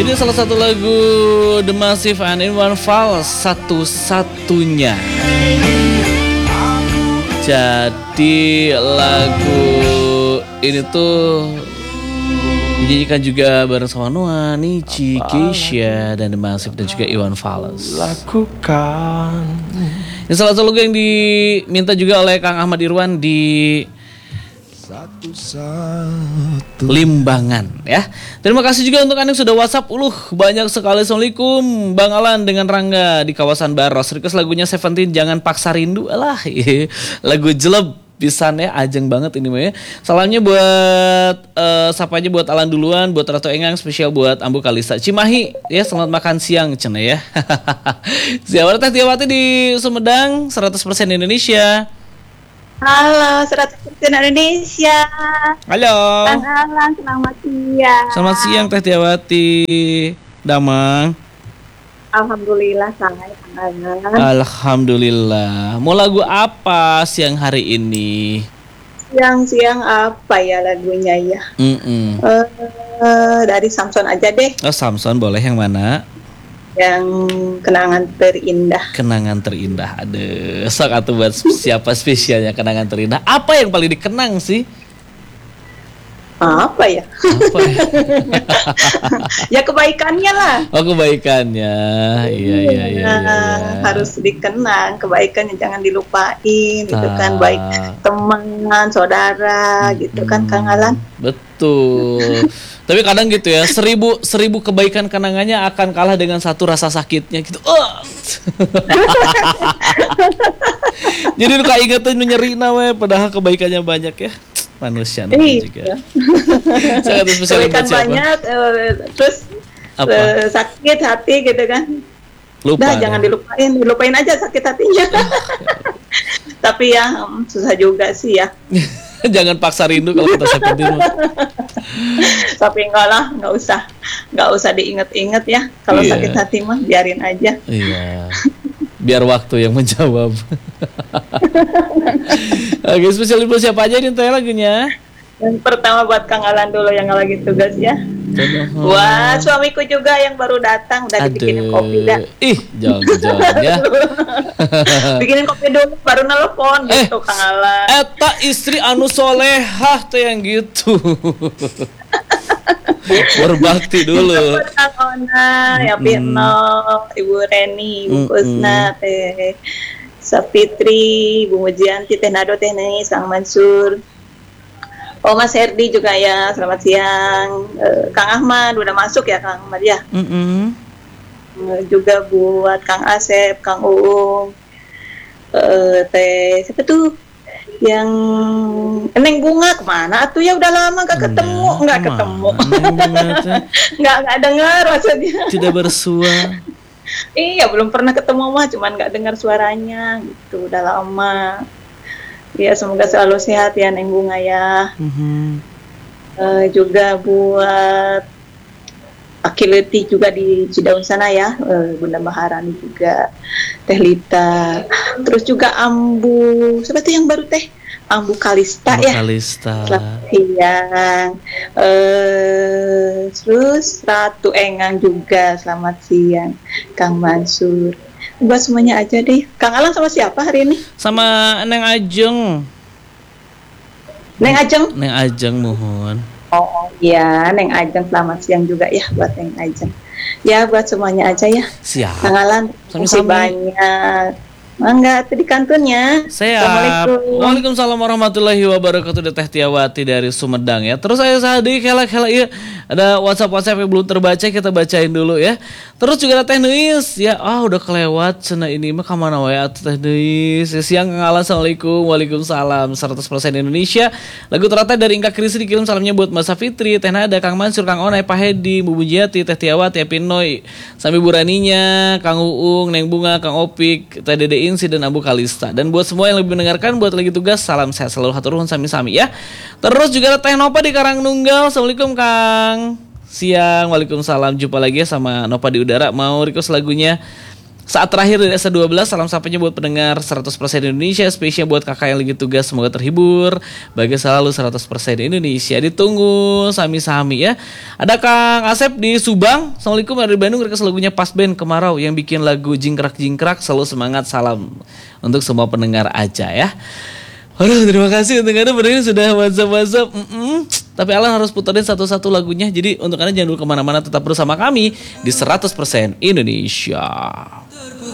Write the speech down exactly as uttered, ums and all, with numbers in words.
Ini salah satu lagu The Massive and Iwan Fals, satu-satunya. Jadi lagu ini tuh dinyanyikan juga bareng sama Noah, Nici, Keisha, dan The Massive dan juga Iwan Fals. Lakukan. Ini salah satu lagu yang diminta juga oleh Kang Ahmad Irwan di Satu-satu Limbangan ya. Terima kasih juga untuk Anda yang sudah WhatsApp. Uluh banyak sekali. Assalamualaikum Bang Alan dengan Rangga di kawasan Baros. Request lagunya Seventeen, Jangan Paksa Rindu. Alah, lagu jeleb pisan ya, ajeng banget ini mah ya. Salamnya buat uh, siapa aja, buat Alan duluan, buat Ratu Engang, spesial buat Ambu Kalista Cimahi ya, selamat makan siang cene ya. Siapa Teh Tiawati di Sumedang seratus persen Indonesia. Halo, seratus persen Indonesia. Halo. Kang Alan, selamat siang. Selamat siang Teh Tiawati. Damang. Alhamdulillah saya Kang Alan. Alhamdulillah. Mau lagu apa siang hari ini? Siang-siang apa ya lagunya ya? Mm-mm. Uh, dari Samson aja deh. Oh, Samson boleh, yang mana? Yang kenangan terindah. Kenangan terindah. Aduh, sok atuh buat siapa spesialnya kenangan terindah. Apa yang paling dikenang sih? Apa ya? Apa ya? Ya kebaikannya lah. Oh, kebaikannya. Iya, iya, iya, iya, iya. Harus dikenang kebaikannya, jangan dilupain gitu Ah. kan, baik teman, saudara gitu kan Kang Alan. Betul. Tapi kadang gitu ya, seribu seribu kebaikan kenangannya akan kalah dengan satu rasa sakitnya gitu. Oh. Jadi lu keingetan nyeri nawe, padahal kebaikannya banyak ya. Manusia namanya juga. Sangat spesial buat Kebaikan siapa? banyak, uh, terus Apa? uh, sakit hati gitu kan. Lupa. Udah ya? jangan dilupain, dilupain aja sakit hatinya. Tapi ya um, susah juga sih ya. Jangan paksa rindu kalau kata Seventeen. Tapi enggak lah, enggak usah, enggak usah diinget-inget ya. Kalau Iya. sakit hati mah biarin aja. Iya. Biar waktu yang menjawab. Oke, spesial buat siapa aja nih Teh lagunya? Yang pertama buat Kang Alan dulu yang lagi tugas ya. Wah, suamiku juga yang baru datang udah dibikinin kopi dah. Ih, jangan-jangan ya. Bikinin kopi dulu baru nelpon Eh, gitu Kang Alan. Eta istri anu solehah teh yang gitu. Berbakti dulu. Buat Kang Ona, ya Pirno, Ibu Reni, Ibu Kusna, Teh Sapitri, Bu Mujianti, Teh Nado, Teh Neni, Sang Mansur. Oh Mas Herdi juga ya, selamat siang. Eh, Kang Ahmad udah masuk ya Kang Ahmad ya. Mm-mm. Eh, juga buat Kang Asep, Kang Uung, eh, Teh siapa tuh? Yang Neng Bunga kemana? Atuh ya udah lama gak ketemu, Ya, nggak kemana? ketemu, Neng Bunga teh nggak nggak dengar maksudnya. tidak bersua. Iya belum pernah ketemu mah, cuman nggak dengar suaranya gitu, udah lama. Ya semoga selalu sehat ya Neng Bunga ya. Mhm. Eh, juga buat Akileti juga di Cidaun sana ya, eh, Bunda Maharani juga, Teh Lita, terus juga Ambu, siapa tuh yang baru Teh? Ambu Kalista Ambu ya. Kalista. Selamat siang. Eh, terus Ratu Engang juga selamat siang. Kang Mansur. Buat semuanya aja deh. Kang Alan sama siapa hari ini? Sama Neng Ajeng. Neng Ajeng. Neng Ajeng mohon. Oh iya, Neng Ajeng selamat siang juga ya buat Neng Ajeng. Ya buat semuanya aja ya. Siap. Kang Alan, masih Sami-sami. banyak. Mangga tuh di kantornya. Siap. Assalamualaikum. Waalaikumsalam warahmatullahi wabarakatuh. Teh Tiawati dari Sumedang ya. Terus saya Sadi kela-kela ya. Ada WhatsApp-WhatsApp yang belum terbaca, kita bacain dulu ya. Terus juga ada Teh Neis ya. Ah udah kelewat cenah ini mah ka mana wae atuh Teh Neis. Ya, siang Kang Alan. Assalamualaikum. Waalaikumsalam. seratus persen Indonesia. Lagu teratai dari Inka Krisi dikirim salamnya buat Mas Fitri, Teh Nada, Kang Mansur, Kang Onai, Pak Hedi, Bu Bujiati, Teh Tiawati, Pinoy, Sami Buraninya, Kang Uung, Neng Bunga, Kang Opik, Teh Dede Insi dan Abu Kalista. Dan buat semua yang lebih mendengarkan, buat lagi tugas, salam sehat selalu, hatur nuhun sami-sami ya. Terus juga ada Teh Nopa di Karangnunggal. Assalamualaikum Kang. Siang, waalaikumsalam. Jumpa lagi ya sama Nopa di udara. Mau request lagunya Saat terakhir dari S dua belas, salam sampainya buat pendengar seratus persen Indonesia, spesial buat kakak yang lagi tugas, semoga terhibur. Bagi selalu seratus persen Indonesia. Ditunggu sami-sami ya. Ada Kang Asep di Subang. Assalamualaikum, dari Bandung, request lagunya Pas Band Kemarau yang bikin lagu jingkrak-jingkrak. Selalu semangat, salam untuk semua pendengar aja ya. Aduh, terima kasih untuk Anda berdiri sudah WhatsApp-WhatsApp. Mm-mm. Tapi Alan harus puterin satu-satu lagunya. Jadi untuk Anda jangan dulu kemana-mana, tetap bersama kami di seratus persen Indonesia.